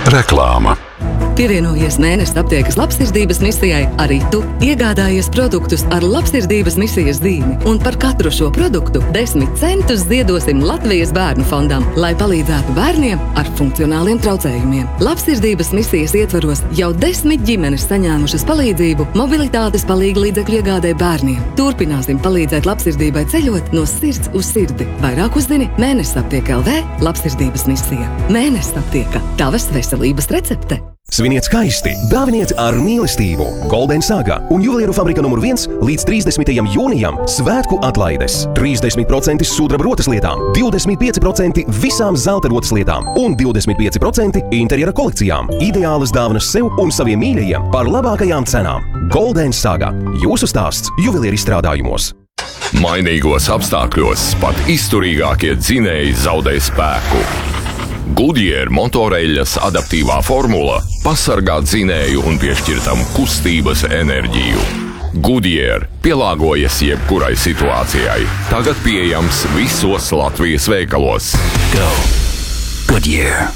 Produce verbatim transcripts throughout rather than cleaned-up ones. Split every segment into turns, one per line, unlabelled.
Reklāma.
Pievienojies Mēnesa aptiekas labsirdības misijai arī tu. Iegādājies produktus ar labsirdības misijas zīmi, un par katru šo produktu desmit centus ziedosim Latvijas bērnu fondam, lai palīdzētu bērniem ar funkcionāliem traucējumiem. Labsirdības misijas ietvaros jau desmit ģimenes saņēmušas palīdzību mobilitātes palīga līdzekļu iegādē bērniem. Turpināsim palīdzēt labsirdībai ceļot no sirds uz sirdi. Vairāk uzzini Mēnesa aptieka L V labsirdības misija. Mēnesa aptieka – tavas veselības recepte.
Sviniet skaisti, dāviniet ar mīlestību! Golden Saga un juvelieru fabrika numur viens līdz trīsdesmitajam jūnijam svētku atlaides. trīsdesmit procenti sudraba rotas lietām, divdesmit pieci procenti visām zelta rotas lietām un divdesmit pieci procenti interjera kolekcijām. Ideālas dāvanas sev un saviem mīļajiem par labākajām cenām. Golden Saga – jūsu stāsts juvelieru izstrādājumos.
Mainīgos apstākļos pat izturīgākie dzinēji zaudē spēku. Goodyear motoreļļas adaptīvā formula pasargā dzinēju un piešķir tam kustības enerģiju. Goodyear pielāgojas jebkurai situācijai. Tagad pieejams visos Latvijas veikalos.
Go Goodyear!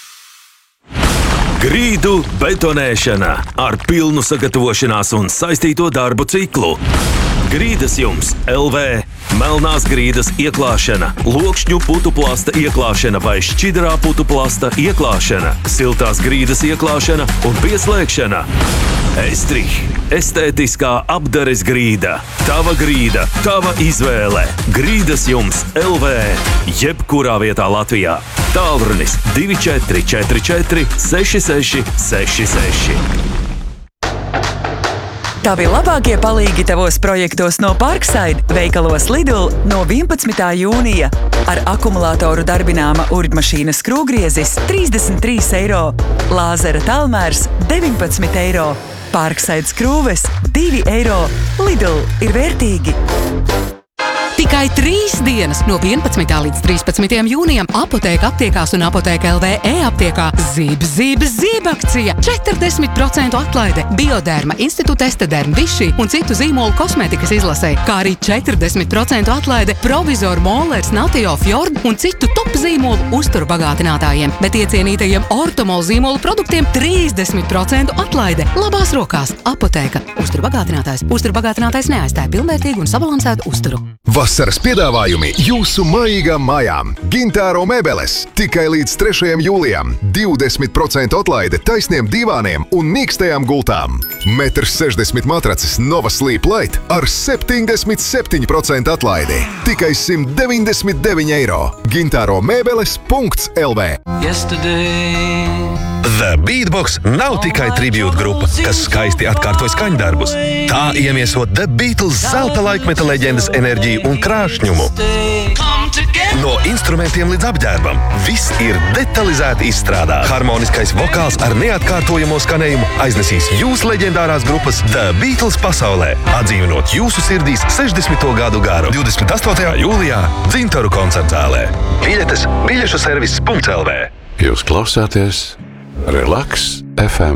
Grīdu betonēšana ar pilnu sagatavošanās un saistīto darbu ciklu. Grīdas jums L V, melnās grīdas ieklāšana, lokšņu putuplasta ieklāšana vai šķidrā putuplasta ieklāšana, siltās grīdas ieklāšana un pieslēgšana. Estrih, estētiskā apdares grīda. Tava grīda, tava izvēle. Grīdas jums L V, jebkurā vietā Latvijā. Tālrunis divi četri četri četri seši seši seši seši.
Tavi labākie palīgi tavos projektos no Parkside veikalos Lidl no vienpadsmitā jūnija. Ar akumulātoru darbināma urbmašīnas skrūvgriezis trīsdesmit trīs eiro, lāzera tālmērs deviņpadsmit eiro, Parkside skrūves divi eiro. Lidl ir vērtīgi!
Tikai trīs dienas no vienpadsmitā līdz trīspadsmitajam jūnijam Apotēka aptiekās un Apotēka L V e-aptiekā Zib, zib, zib akcija. četrdesmit procentu atlaide Bioderma, Institūta Estederma, Vichy un citu zīmolu kosmētikas izlasē, kā arī četrdesmit procentu atlaide Provizor, Mollers, Natio, Fjord un citu top zīmolu uzturu bagātinātājiem, bet iecienītajiem Ortomol zīmolu produktiem trīsdesmit procentu atlaide. Labās rokās Apotēka. Uzturu bagātinātājs. Uzturu bagātinātājs neaizstāja pilnvērtīgu un sabalansētu uzturu.
Vasaras piedāvājumi jūsu mājīgām mājām. Gintāro mēbeles tikai līdz trešajam jūlijam. divdesmit procentu atlaide taisniem divāniem un mīkstajām gultām. Metrs sešdesmit matracis Nova Sleep Light ar septiņdesmit septiņu procentu atlaidi. Tikai simt deviņdesmit deviņi eiro. gintāro mēbeles punkts L V.
The Beatbox nav tikai tribute grupa, kas skaisti atkārto skaņdarbus. Tā iemieso The Beatles zelta laikmeta leģendas enerģiju un krāšņumu. No instrumentiem līdz apģērbam viss ir detalizēti izstrādāts. Harmoniskais vokāls ar neatkārtojamo skanējumu aiznesīs jūsu leģendārās grupas The Beatles pasaulē, atdzīvinot jūsu sirdīs sešdesmito gadu garu. divdesmit astotajā jūlijā Dzintaru koncertzālē. Biļetes biļešu servis punkts L V.
Jūs klausāties Relax F M.